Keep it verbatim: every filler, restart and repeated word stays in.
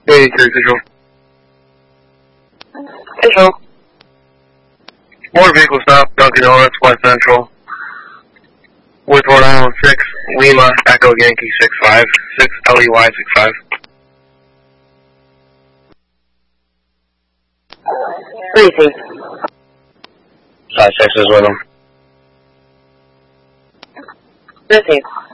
Hey, Carrier Control. Control. Motor vehicle stop, Dunkin' Donuts, West Central. With Rhode Island six, Lima, Echo Yankee six five, six L E Y six five. Receive. Five six is with them. Receive.